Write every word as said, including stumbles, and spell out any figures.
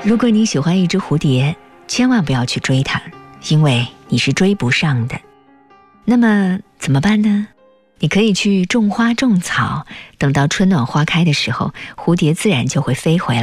如果你喜欢一只蝴蝶，千万不要去追它，因为你是追不上的。那么怎么办呢？你可以去种花种草，等到春暖花开的时候，蝴蝶自然就会飞回来。